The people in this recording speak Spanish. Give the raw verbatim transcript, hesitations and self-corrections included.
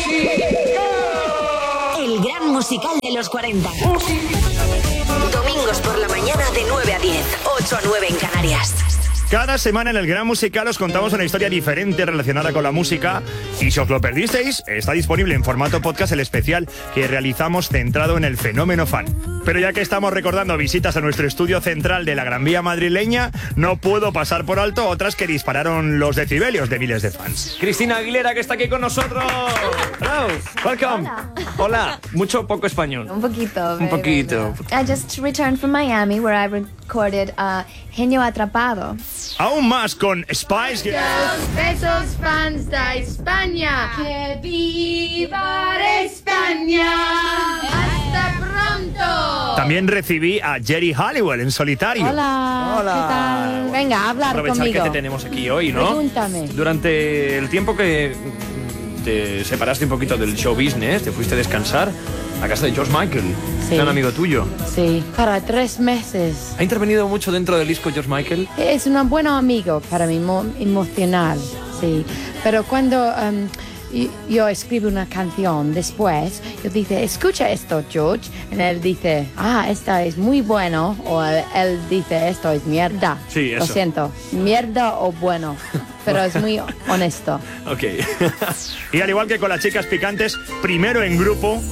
El gran musical de los cuarenta. Domingos por la mañana de nueve a diez, ocho a nueve en Canarias. Cada semana en el Gran Musical os contamos una historia diferente relacionada con la música y si os lo perdisteis, está disponible en formato podcast el especial que realizamos centrado en el fenómeno fan. Pero ya que estamos recordando visitas a nuestro estudio central de la Gran Vía madrileña, no puedo pasar por alto otras que dispararon los decibelios de miles de fans. Cristina Aguilera, que está aquí con nosotros. Hello, welcome. Hola. Hola, mucho o poco español. Un poquito. Un poquito. I just returned from Miami where I recorded uh, Genio Atrapado. Aún más con Spice Girls. Besos fans de España. Que viva España. Hasta pronto. También recibí a Jerry Halliwell en solitario. Hola, Hola. ¿qué tal? Venga, a hablar Aprovechar conmigo. que te tenemos aquí hoy, ¿no? Pregúntame. Durante el tiempo que te separaste un poquito del show business, te fuiste a descansar a casa de George Michael, Sí. gran amigo tuyo. Sí, para tres meses. ¿Ha intervenido mucho dentro del disco George Michael? Es un buen amigo para mí, mo- emocional, sí. Pero cuando um, y- yo escribo una canción después, yo dice, escucha esto, George. Y él dice, ah, esta es muy bueno. O él, él dice, esto es mierda. Sí, Lo eso. siento, mierda o bueno. Pero es muy honesto. Ok. Y al igual que con las chicas picantes, primero en grupo